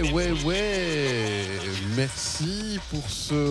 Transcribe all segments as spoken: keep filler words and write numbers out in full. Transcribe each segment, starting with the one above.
ouais, ouais, ouais. Merci pour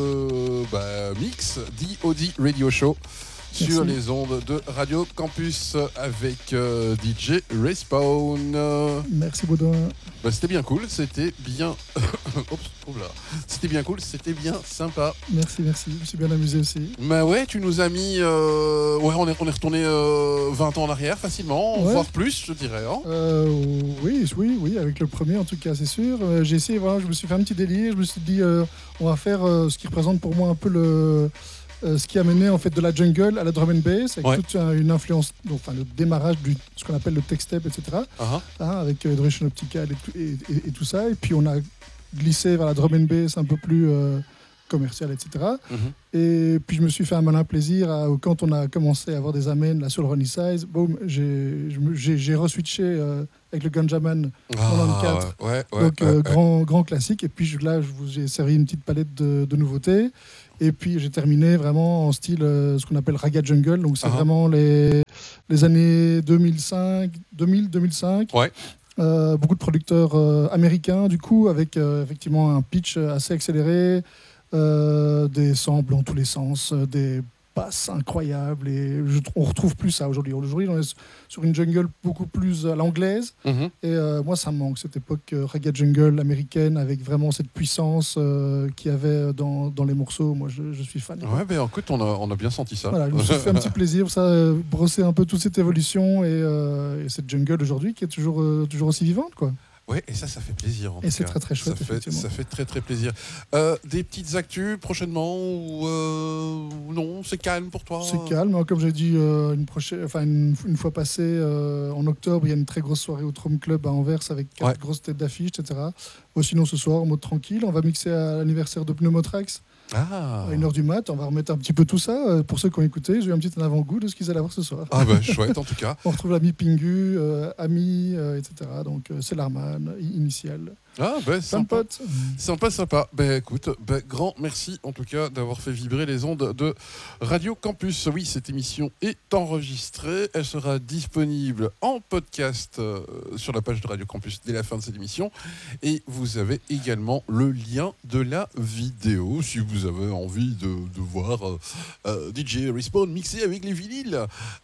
ce bah, mix D O D Radio Show. Merci. Sur les ondes de Radio Campus avec euh, D J Respawn. Merci Baudouin. Bah, c'était bien cool, c'était bien... Oups, trouve là. C'était bien cool, c'était bien sympa. Merci, merci, je me suis bien amusé aussi. Bah ouais, tu nous as mis... Euh... Ouais, on est, on est retourné euh, vingt ans en arrière facilement, ouais. Voire plus, je dirais. Hein euh, oui, oui, oui, avec le premier en tout cas, c'est sûr. Euh, j'ai essayé, voilà, je me suis fait un petit délire, je me suis dit, euh, on va faire euh, ce qui représente pour moi un peu le... Euh, ce qui a mené en fait de la jungle à la drum and bass avec ouais. toute euh, une influence, donc, enfin, le démarrage du ce qu'on appelle le tech step, et cetera. Uh-huh. Hein, avec euh, Direction Optical et tout, et, et, et tout ça. Et puis on a glissé vers la drum and bass un peu plus euh, commerciale, et cetera. Uh-huh. Et puis je me suis fait un malin plaisir à, quand on a commencé à avoir des amens là sur le Ronnie Size. Boum, j'ai, j'ai, j'ai re-switché euh, avec le Gunjaman quatre-vingt-quatre. Ah, ouais, ouais, donc ouais, euh, ouais. grand, grand classique. Et puis là, je vous ai servi une petite palette de, de nouveautés. Et puis j'ai terminé vraiment en style euh, ce qu'on appelle Raga Jungle, donc c'est uh-huh. vraiment les, les années deux mille cinq, deux mille, deux mille cinq. Ouais. Euh, beaucoup de producteurs euh, américains du coup, avec euh, effectivement un pitch assez accéléré, euh, des samples dans tous les sens, euh, des basses incroyables, et je, on retrouve plus ça aujourd'hui. Aujourd'hui on est sur une jungle beaucoup plus à l'anglaise, mm-hmm. et euh, moi ça me manque cette époque euh, Raga Jungle américaine avec vraiment cette puissance euh, qu'il y avait dans, dans les morceaux. Moi je, je suis fan. Ouais, ben écoute, on a, on a bien senti ça. Voilà, je me suis fait un petit plaisir, ça, euh, brosser un peu toute cette évolution et, euh, et cette jungle aujourd'hui qui est toujours, euh, toujours aussi vivante, quoi. Ouais, et ça, ça fait plaisir. En et tout c'est cas. très très chouette. Ça fait, ça fait très très plaisir. Euh, des petites actus prochainement ou euh, non, c'est calme pour toi? C'est calme, comme j'ai dit, euh, une, prochaine, enfin, une, une fois passé euh, en octobre, il y a une très grosse soirée au Trom Club à Anvers avec quatre ouais. grosses têtes d'affiche, et cetera. Bon, sinon ce soir, en mode tranquille, on va mixer à l'anniversaire de Pneumotrax. Ah. À une heure du mat, on va remettre un petit peu tout ça. Pour ceux qui ont écouté, j'ai eu un petit avant-goût de ce qu'ils allaient avoir ce soir. Ah bah chouette en tout cas. On retrouve l'ami Pingu, euh, Ami, euh, et cetera. Donc euh, c'est l'Arman, initial. Ah ben bah, sympa. Pote. Sympa, sympa. Ben bah, écoute, bah, grand merci en tout cas d'avoir fait vibrer les ondes de Radio Campus. Oui, cette émission est enregistrée. Elle sera disponible en podcast euh, sur la page de Radio Campus dès la fin de cette émission. Et vous avez également le lien de la vidéo si vous avez envie de, de voir euh, euh, D J Respawn mixer avec les vinyles.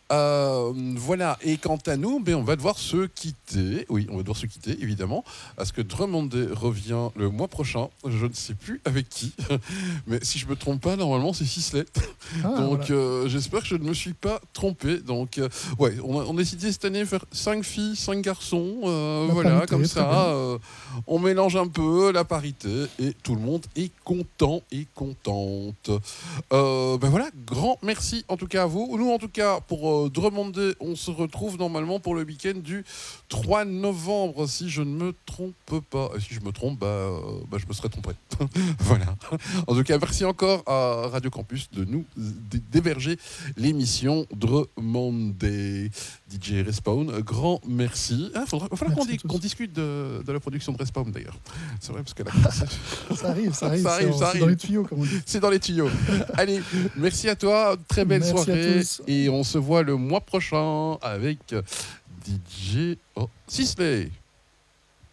Euh, voilà. Et quant à nous, ben, on va devoir se quitter. Oui, on va devoir se quitter évidemment parce que Drummond revient le mois prochain, je ne sais plus avec qui, mais si je me trompe pas, normalement c'est Sisley. Ah, donc voilà. euh, j'espère que je ne me suis pas trompé. Donc euh, ouais, on a, on a décidé cette année de faire cinq filles, cinq garçons, euh, voilà, parité, comme ça, euh, on mélange un peu la parité et tout le monde est content et contente. Euh, ben voilà, grand merci en tout cas à vous. Nous en tout cas pour euh, Drummond, on se retrouve normalement pour le week-end du trois novembre, si je ne me trompe pas. Et si je me trompe, bah, euh, bah, je me serais trompé. Voilà. En tout cas, merci encore à Radio Campus de nous d'héberger l'émission Drummond D J Respawn. Grand merci. Il ah, faudra, faudra qu'on, di- qu'on discute de, de la production de Respawn d'ailleurs. C'est vrai parce que là, ça arrive, ça arrive. Ça arrive, c'est, ça c'est arrive. dans les tuyaux, comme on dit. C'est dans les tuyaux. Allez, merci à toi. Très belle merci soirée. Et on se voit le mois prochain avec D J oh, Sisley.